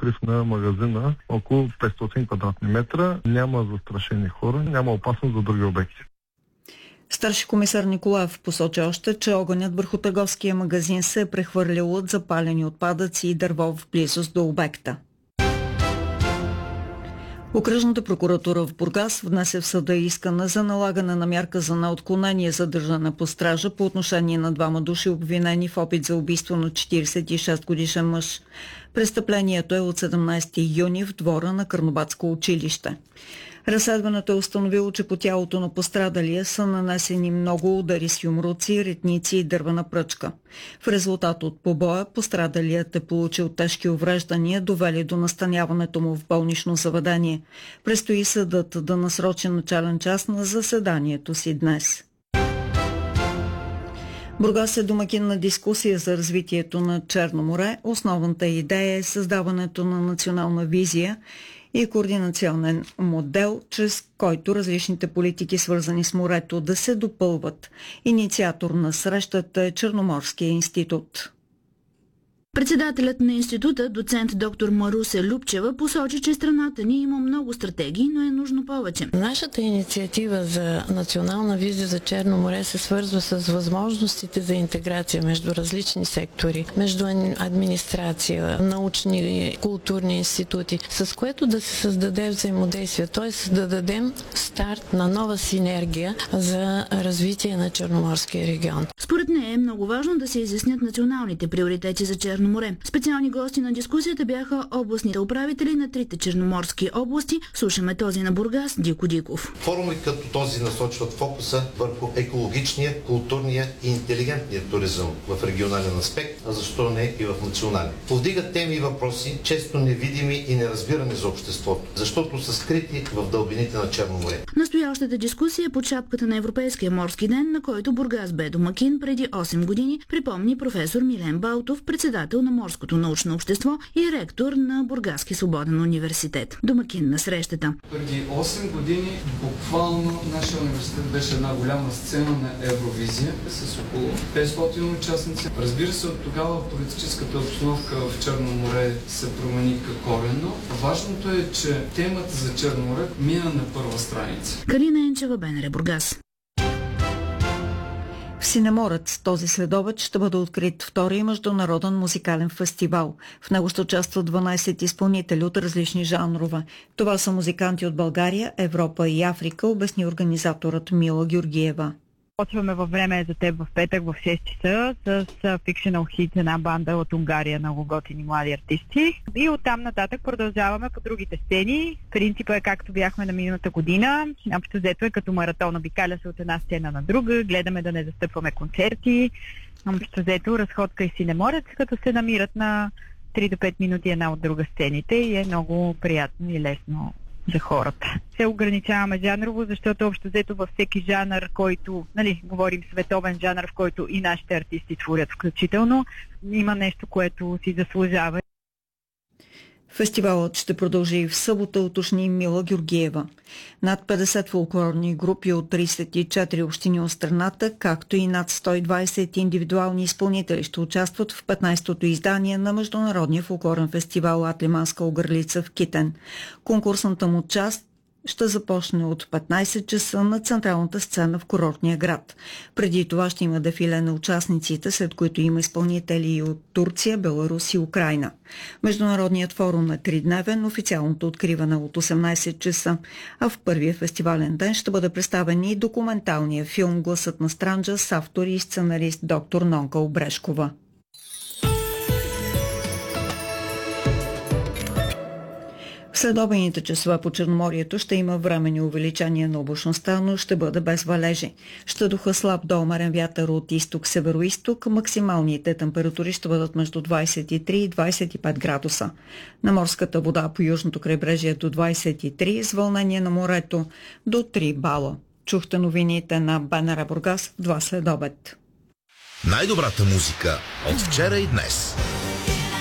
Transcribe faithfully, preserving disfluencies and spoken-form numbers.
покрив на магазина около петстотин квадратни метра. Няма застрашени хора, няма опасност за други обекти. Старши комисар Николаев посочи още, че огънят върху търговския магазин се е прехвърлил от запалени отпадъци и дърво в близост до обекта. Окръжната прокуратура в Бургас внесе в съда искане за налагане на мярка за неотклонение задържане по стража по отношение на двама души, обвинени в опит за убийство на четиридесет и шест годишен мъж. Престъплението е от седемнадесети юни в двора на Карнобатско училище. Разследването е установило, че по тялото на пострадалия са нанесени много удари с юмруци, ретници и дървена пръчка. В резултат от побоя пострадалият е получил тежки увреждания, довели до настаняването му в болнично заведение. Предстои съдът да насрочи начален час на заседанието си днес. Бургас е домакин на дискусия за развитието на Черно море. Основната идея е създаването на национална визия и координационен модел, чрез който различните политики, свързани с морето, да се допълват. Инициатор на срещата е Черноморския институт. Председателят на института, доцент доктор Маруся Любчева, посочи, че страната ни има много стратегии, но е нужно повече. Нашата инициатива за национална визия за Черно море се свързва с възможностите за интеграция между различни сектори, между администрация, научни, културни институти, с което да се създаде взаимодействие, т.е. да дадем старт на нова синергия за развитие на Черноморския регион. Според нея е много важно да се изяснят националните приоритети за Черно море. Специални гости на дискусията бяха областните управители на трите черноморски области. Слушаме този на Бургас, Дико Диков. Форуми като този насочват фокуса върху екологичния, културния и интелигентния туризъм в регионален аспект, а защо не и в национален. Повдигат теми и въпроси, често невидими и неразбирани за обществото, защото са скрити в дълбините на Черно море. Настоящата дискусия е под шапката на Европейския морски ден, на който Бургас бе домакин преди осем години, припомни професор Милен Балтов, председател на Морското научно общество и ректор на Бургаски свободен университет. Домакин на срещата. Преди осем години буквално нашия университет беше една голяма сцена на Евровизия с около петстотин участници. Разбира се, от тогава политическата обстановка в Черно море се промени коренно. Важното е, че темата за Черно море мина на първа страница. Калина Енчева, БНР Бургас. В Синеморец този следобед ще бъде открит втория международен музикален фестивал. В него ще участват дванадесет изпълнители от различни жанрове. Това са музиканти от България, Европа и Африка, обясни организаторът Мила Георгиева. Почваме във време за теб в петък в шест часа с Fictional Hits, една банда от Унгария, много готини млади артисти. И оттам нататък продължаваме по другите сцени. Принципът е както бяхме на миналата година. Общо взето е като маратон, обикаля се от една сцена на друга, гледаме да не застъпваме концерти. Общо взето разходка и Синеморец, като се намират на три до пет минути една от друга сцените и е много приятно и лесно за хората. Се ограничаваме жанрово, защото общо взето във всеки жанр, който, нали, говорим световен жанр, в който и нашите артисти творят включително, има нещо, което си заслужава. Фестивалът ще продължи и в събота, уточни Мила Георгиева. Над петдесет фолклорни групи от тридесет и четири общини от страната, както и над сто и двадесет индивидуални изпълнители ще участват в петнадесетото издание на Международния фолклорен фестивал Атлиманска огърлица в Китен. Конкурсната му част ще започне от петнадесет часа на централната сцена в курортния град. Преди това ще има дефиле на участниците, след които има изпълнители и от Турция, Беларус и Украйна. Международният форум е тридневен, официалното откриване от осемнадесет часа, а в първия фестивален ден ще бъде представен и документалния филм "Гласът на Странджа" с автор и сценарист доктор Нонка Обрешкова. В следобедните часове по Черноморието ще има временни увеличения на облачността, но ще бъде без валежи. Ще духа слаб до умерен вятър от изток-североизток. Максималните температури ще бъдат между двадесет и три и двадесет и пет градуса. На морската вода по южното крайбрежие до двадесет и три, с вълнение на морето до три бала. Чухте новините на БНР Бургас в два следобед. Най-добрата музика от вчера и днес.